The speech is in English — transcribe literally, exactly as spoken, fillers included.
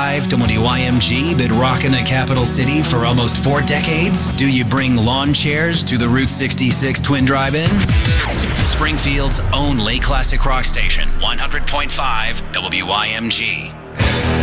five W Y M G been rocking the capital city for almost four decades? Do you bring lawn chairs to the Route sixty-six Twin Drive-In? Springfield's only classic rock station, one hundred point five W Y M G.